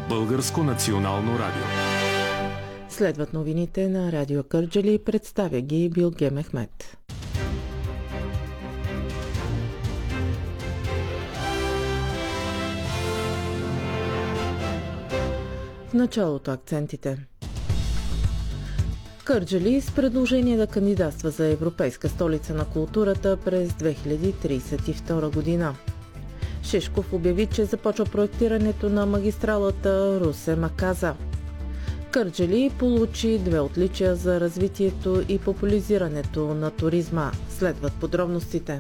Българско национално радио. Следват новините на Радио Кърджали, представя ги Билге Мехмет. В началото акцентите. Кърджали с предложение да кандидатства за Европейска столица на културата през 2032 година. Шишков обяви, че започва проектирането на магистралата Русе-Маказа. Кърджали получи 2 отличия за развитието и популяризирането на туризма. Следват подробностите.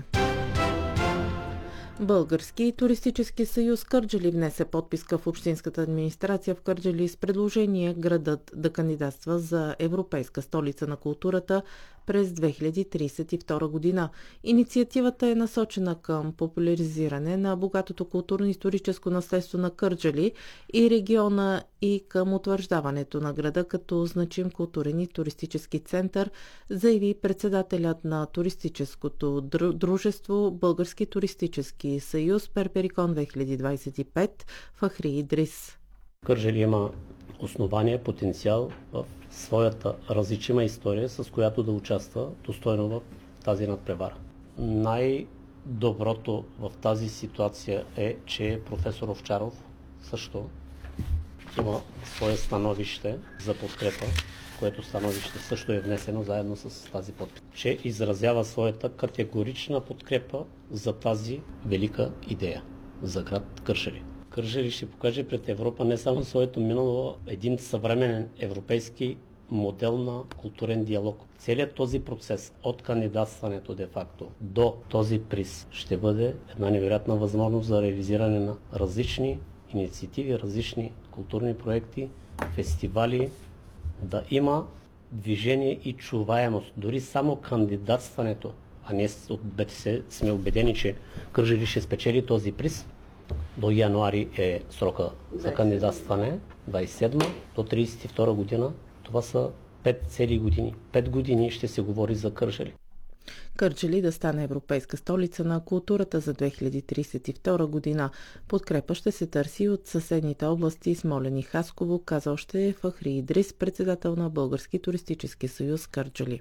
Български туристически съюз Кърджали внесе подписка в Общинската администрация в Кърджали с предложение градът да кандидатства за Европейска столица на културата през 2032 година. Инициативата е насочена към популяризиране на богатото културно-историческо наследство на Кърджали и региона и към утвърждаването на града като значим културен и туристически център, заяви председателят на туристическото дружество Български туристически съюз Перперикон 2025 Фахри Идрис. Кърджали има основание, потенциал в своята различима история, с която да участва достойно в тази надпревара. Най-доброто в тази ситуация е, че професор Овчаров също има свое становище за подкрепа, което становище също е внесено заедно с тази подпис, че изразява своята категорична подкрепа за тази велика идея за град Кърджали. Кърджали ще покаже пред Европа не само своето минало, един съвременен европейски модел на културен диалог. Целият този процес от кандидатстването де-факто до този приз ще бъде една невероятна възможност за реализиране на различни инициативи, различни културни проекти, фестивали, да има движение и чуваемост. Дори само кандидатстването, а ние от БТС сме убедени, че Кърджали ще спечели този приз. До януари е срока за кандидатстване, 27 до 32 година. Това са 5 цели години. 5 години ще се говори за Кърджали. Кърджали да стане европейска столица на културата за 2032 година. Подкрепа ще се търси от съседните области Смолян и Хасково, каза още Фахри Идрис, председател на Български туристически съюз Кърджали.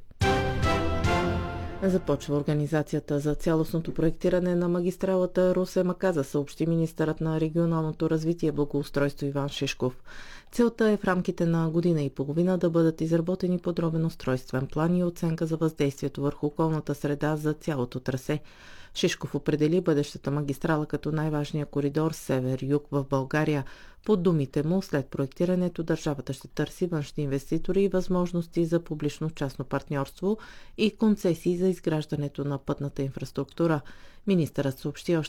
Започва организацията за цялостното проектиране на магистралата Русе-Маказа, съобщи министърът на регионалното развитие и благоустройство Иван Шишков. Целта е в рамките на година и половина да бъдат изработени подробен устройствен план и оценка за въздействието върху околната среда за цялото трасе. Шишков определи бъдещата магистрала като най-важния коридор север-юг в България. По думите му, след проектирането държавата ще търси външни инвеститори и възможности за публично-частно партньорство и концесии за изграждането на пътната инфраструктура. Министърът съобщи още,